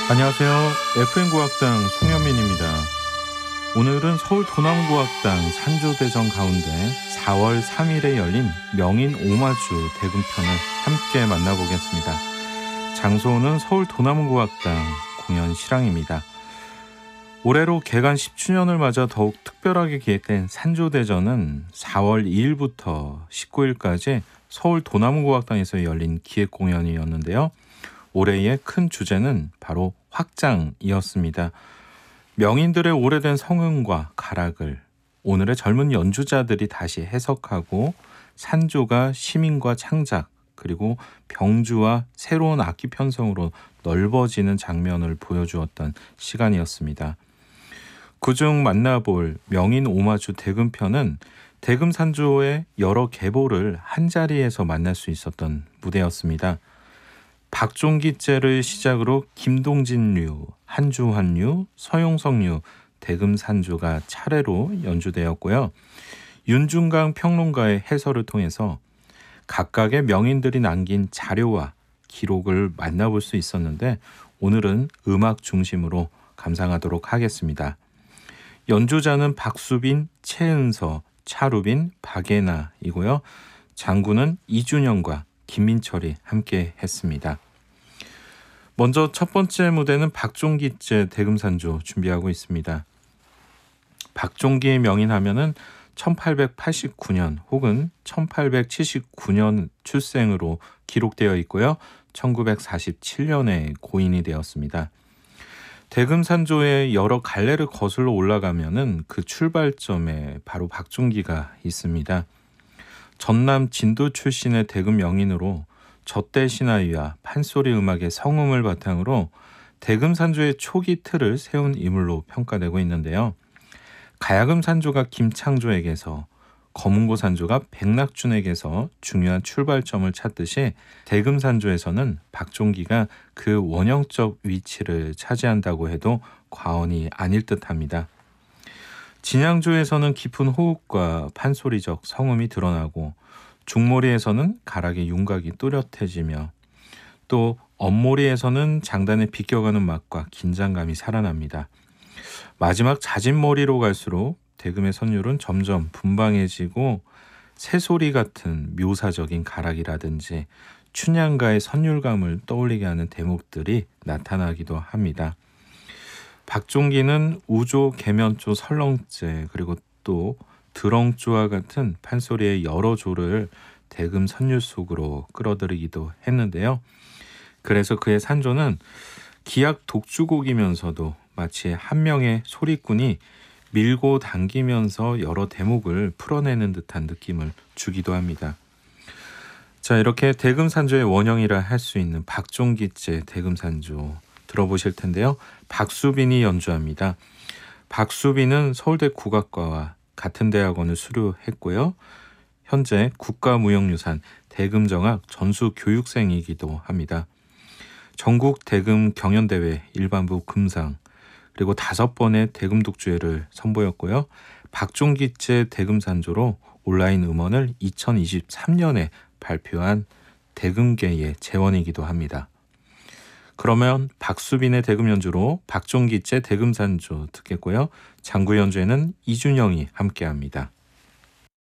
안녕하세요. FM국악당 송현민입니다. 오늘은 서울 도남국악당 산조대전 가운데 4월 3일에 열린 명인 오마주 대금편을 함께 만나보겠습니다. 장소는 서울 도남국악당 공연 실황입니다. 올해로 개관 10주년을 맞아 더욱 특별하게 기획된 산조대전은 4월 2일부터 19일까지 서울 도남국악당에서 열린 기획 공연이었는데요. 올해의 큰 주제는 바로 확장이었습니다. 명인들의 오래된 성음과 가락을 오늘의 젊은 연주자들이 다시 해석하고 산조가 시민과 창작 그리고 병주와 새로운 악기 편성으로 넓어지는 장면을 보여주었던 시간이었습니다. 그중 만나볼 명인 오마주 대금편은 대금산조의 여러 계보를 한자리에서 만날 수 있었던 무대였습니다. 박종기제를 시작으로 김동진류, 한주환류, 서용석류, 대금산조가 차례로 연주되었고요. 윤중강 평론가의 해설을 통해서 각각의 명인들이 남긴 자료와 기록을 만나볼 수 있었는데 오늘은 음악 중심으로 감상하도록 하겠습니다. 연주자는 박수빈, 최은서, 차루빈, 박예나이고요. 장구는 이준영과 김민철이 함께 했습니다. 먼저 첫 번째 무대는 박종기제 대금산조 준비하고 있습니다. 박종기의 명인하면은 1889년 혹은 1879년 출생으로 기록되어 있고요. 1947년에 고인이 되었습니다. 대금산조의 여러 갈래를 거슬러 올라가면은 그 출발점에 바로 박종기가 있습니다. 전남 진도 출신의 대금 명인으로 젖대 신화위와 판소리 음악의 성음을 바탕으로 대금산조의 초기 틀을 세운 인물로 평가되고 있는데요. 가야금 산조가 김창조에게서, 검은고 산조가 백낙준에게서 중요한 출발점을 찾듯이 대금산조에서는 박종기가 그 원형적 위치를 차지한다고 해도 과언이 아닐 듯합니다. 진양조에서는 깊은 호흡과 판소리적 성음이 드러나고 중모리에서는 가락의 윤곽이 또렷해지며 또 엄모리에서는 장단에 비껴가는 맛과 긴장감이 살아납니다. 마지막 자진머리로 갈수록 대금의 선율은 점점 분방해지고 새소리 같은 묘사적인 가락이라든지 춘향가의 선율감을 떠올리게 하는 대목들이 나타나기도 합니다. 박종기는 우조, 계면조, 설렁제 그리고 또 드렁조와 같은 판소리의 여러 조를 대금 선율 속으로 끌어들이기도 했는데요. 그래서 그의 산조는 기악 독주곡이면서도 마치 한 명의 소리꾼이 밀고 당기면서 여러 대목을 풀어내는 듯한 느낌을 주기도 합니다. 자, 이렇게 대금산조의 원형이라 할 수 있는 박종기제 대금산조 들어보실 텐데요. 박수빈이 연주합니다. 박수빈은 서울대 국악과와 같은 대학원을 수료했고요. 현재 국가무형유산 대금정악 전수교육생이기도 합니다. 전국 대금 경연대회 일반부 금상 그리고 5번의 대금독주회를 선보였고요. 박종기제 대금산조로 온라인 음원을 2023년에 발표한 대금계의 재원이기도 합니다. 그러면 박수빈의 대금 연주로 박종기제 대금산조 듣겠고요. 장구 연주에는 이준영이 함께합니다.